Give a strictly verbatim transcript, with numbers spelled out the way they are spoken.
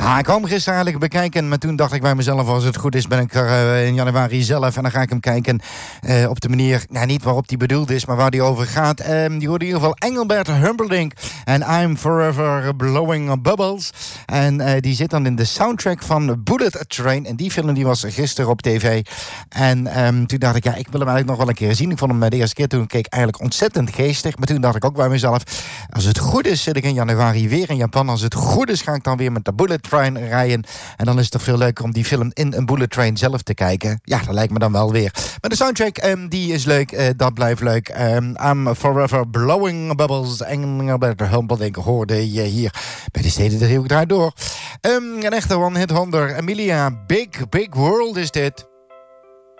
Ah, ik kwam gisteren eigenlijk bekijken, maar toen dacht ik bij mezelf, als het goed is, ben ik er uh, in januari zelf. En dan ga ik hem kijken uh, op de manier, nou, niet waarop die bedoeld is, maar waar die over gaat. Um, die hoorde in ieder geval Engelbert Humperdinck en I'm Forever Blowing Bubbles. En uh, die zit dan in de soundtrack van Bullet Train. En die film die was gisteren op tv. En um, toen dacht ik, ja, ik wil hem eigenlijk nog wel een keer zien. Ik vond hem de eerste keer toen keek eigenlijk ontzettend geestig. Maar toen dacht ik ook bij mezelf, als het goed is, zit ik in januari weer in Japan. Als het goed is, ga ik dan weer met de Bullet Train rijden. En dan is het toch veel leuker om die film in een Bullet Train zelf te kijken. Ja, dat lijkt me dan wel weer. Maar de soundtrack, um, die is leuk. Uh, dat blijft leuk. Um, I'm Forever Blowing Bubbles. Engelbert Humperdinck hoorde je hier bij de Steden de Rio draait door. Um, een echte one-hit wonder. Emilia, Big, Big World is dit.